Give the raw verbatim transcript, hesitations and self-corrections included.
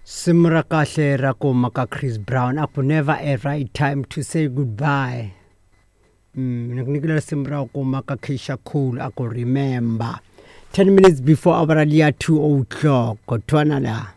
Simra kahle ra ku maka Chris Brown aku never a right time to say goodbye. Mm, niknikila simra ku maka Keisha Cole aku remember. ten minutes before our earlier two o'clock. Kotwana la.